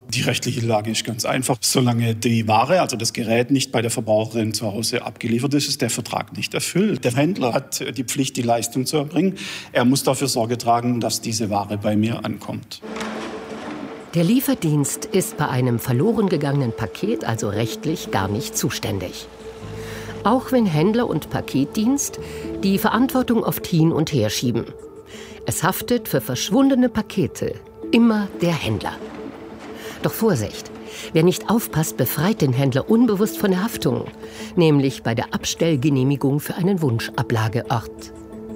Die rechtliche Lage ist ganz einfach. Solange die Ware, also das Gerät, nicht bei der Verbraucherin zu Hause abgeliefert ist, ist der Vertrag nicht erfüllt. Der Händler hat die Pflicht, die Leistung zu erbringen. Er muss dafür Sorge tragen, dass diese Ware bei mir ankommt. Der Lieferdienst ist bei einem verloren gegangenen Paket also rechtlich gar nicht zuständig. Auch wenn Händler und Paketdienst die Verantwortung oft hin und her schieben. Es haftet für verschwundene Pakete immer der Händler. Doch Vorsicht, wer nicht aufpasst, befreit den Händler unbewusst von der Haftung, nämlich bei der Abstellgenehmigung für einen Wunschablageort.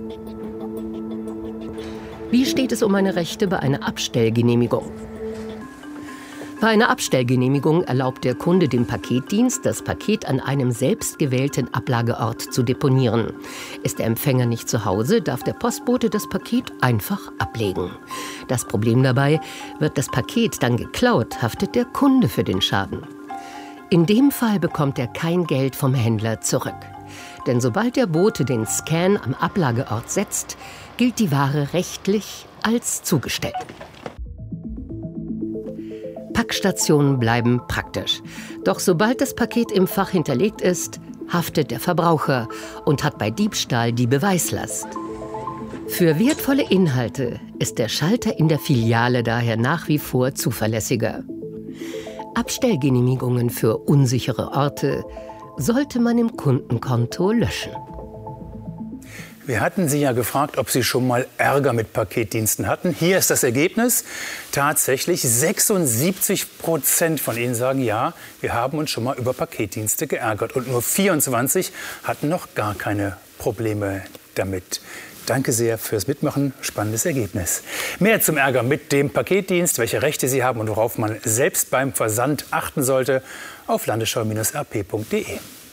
Wie steht es um meine Rechte bei einer Abstellgenehmigung? Bei einer Abstellgenehmigung erlaubt der Kunde dem Paketdienst, das Paket an einem selbstgewählten Ablageort zu deponieren. Ist der Empfänger nicht zu Hause, darf der Postbote das Paket einfach ablegen. Das Problem dabei: wird das Paket dann geklaut, haftet der Kunde für den Schaden. In dem Fall bekommt er kein Geld vom Händler zurück. Denn sobald der Bote den Scan am Ablageort setzt, gilt die Ware rechtlich als zugestellt. Packstationen bleiben praktisch. Doch sobald das Paket im Fach hinterlegt ist, haftet der Verbraucher und hat bei Diebstahl die Beweislast. Für wertvolle Inhalte ist der Schalter in der Filiale daher nach wie vor zuverlässiger. Abstellgenehmigungen für unsichere Orte sollte man im Kundenkonto löschen. Wir hatten Sie ja gefragt, ob Sie schon mal Ärger mit Paketdiensten hatten. Hier ist das Ergebnis. Tatsächlich 76% von Ihnen sagen, ja, wir haben uns schon mal über Paketdienste geärgert. Und nur 24 hatten noch gar keine Probleme damit. Danke sehr fürs Mitmachen. Spannendes Ergebnis. Mehr zum Ärger mit dem Paketdienst, welche Rechte Sie haben und worauf man selbst beim Versand achten sollte, auf landesschau-rp.de.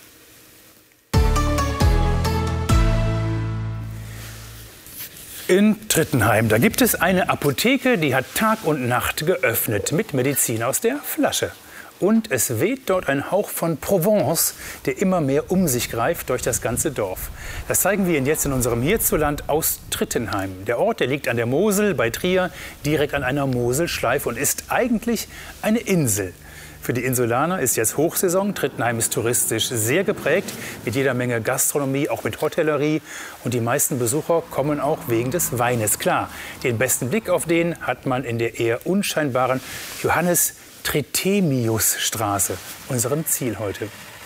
In Trittenheim, da gibt es eine Apotheke, die hat Tag und Nacht geöffnet mit Medizin aus der Flasche. Und es weht dort ein Hauch von Provence, der immer mehr um sich greift durch das ganze Dorf. Das zeigen wir Ihnen jetzt in unserem Hierzuland aus Trittenheim. Der Ort, der liegt an der Mosel bei Trier, direkt an einer Moselschleife und ist eigentlich eine Insel. Für die Insulaner ist jetzt Hochsaison. Trittenheim ist touristisch sehr geprägt, mit jeder Menge Gastronomie, auch mit Hotellerie. Und die meisten Besucher kommen auch wegen des Weines. Klar, den besten Blick auf den hat man in der eher unscheinbaren Johannes-Trithemius-Straße, unserem Ziel heute.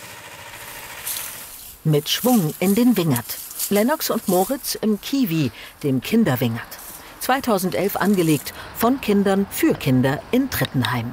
Mit Schwung in den Wingert. Lennox und Moritz im Kiwi, dem Kinderwingert. 2011 angelegt, von Kindern für Kinder in Trittenheim.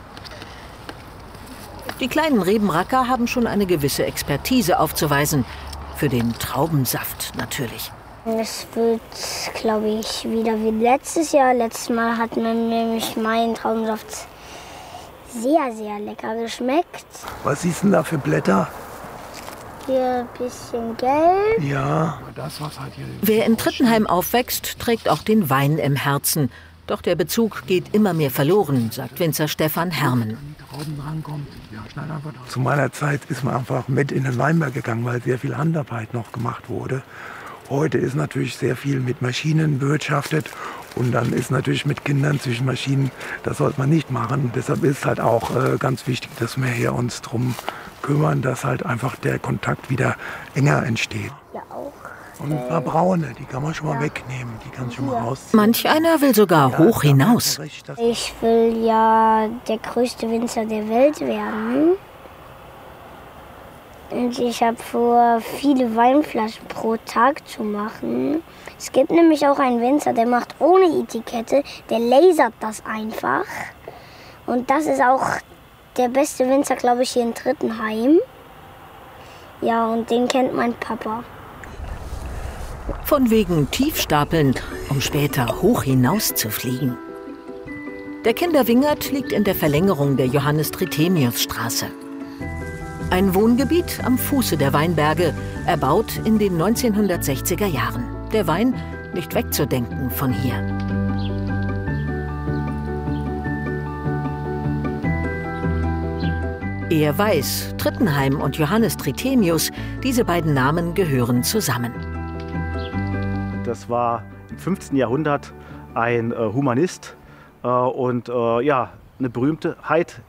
Die kleinen Rebenracker haben schon eine gewisse Expertise aufzuweisen. Für den Traubensaft natürlich. Es wird, glaube ich, wieder wie letztes Jahr. Letztes Mal hat mir nämlich mein Traubensaft sehr, sehr lecker geschmeckt. Was siehst du denn da für Blätter? Hier ein bisschen gelb. Ja, das was halt hier. Wer in Trittenheim aufwächst, trägt auch den Wein im Herzen. Doch der Bezug geht immer mehr verloren, sagt Winzer Stefan Herrmann. Zu meiner Zeit ist man einfach mit in den Weinberg gegangen, weil sehr viel Handarbeit noch gemacht wurde. Heute ist natürlich sehr viel mit Maschinen bewirtschaftet und dann ist natürlich mit Kindern zwischen Maschinen, das sollte man nicht machen. Deshalb ist halt auch ganz wichtig, dass wir hier uns drum kümmern, dass halt einfach der Kontakt wieder enger entsteht. Ja, auch. Und ein paar braune, die kann man schon mal wegnehmen, die kann schon mal rausziehen. Manch einer will sogar hoch hinaus. Ich will ja der größte Winzer der Welt werden. Und ich habe vor, viele Weinflaschen pro Tag zu machen. Es gibt nämlich auch einen Winzer, der macht ohne Etikette, der lasert das einfach. Und das ist auch der beste Winzer, glaube ich, hier in Trittenheim. Ja, und den kennt mein Papa. Von wegen Tiefstapeln, um später hoch hinaus zu fliegen. Der Kinderwingert liegt in der Verlängerung der Johannes-Trithemius-Straße. Ein Wohngebiet am Fuße der Weinberge, erbaut in den 1960er Jahren. Der Wein nicht wegzudenken von hier. Er weiß, Trittenheim und Johannes Trithemius, diese beiden Namen gehören zusammen. Das war im 15. Jahrhundert ein Humanist und eine Berühmtheit